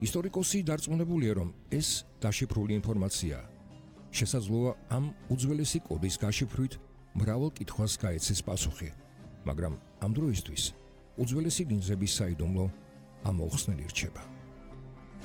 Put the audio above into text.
ისტორიკოსი დარწმუნებულია, რომ ეს დაშიფრული ინფორმაციაა. შესაძლოა ამ უძველესი კოდის გაშიფრვით მრავალ კითხვას გაეცეს პასუხი, მაგრამ ამ დროისთვის უძველესი ლინზების საიდუმლო ამოუხსნელი რჩება.